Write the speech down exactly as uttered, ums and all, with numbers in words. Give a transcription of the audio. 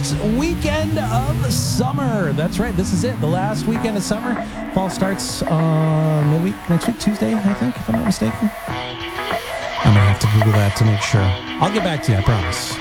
last weekend of summer. That's right. This is it. The last weekend of summer. Fall starts uh, midweek next week, Tuesday, I think, if I'm not mistaken. I'm going to have to Google that to make sure. I'll get back to you, I promise.